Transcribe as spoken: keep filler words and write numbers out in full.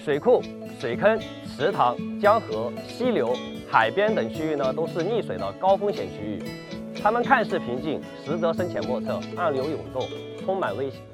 水库、水坑、池塘、江河、溪流、海边等区域呢，都是溺水的高风险区域。它们看似平静，实则深浅莫测，暗流涌动，充满危险。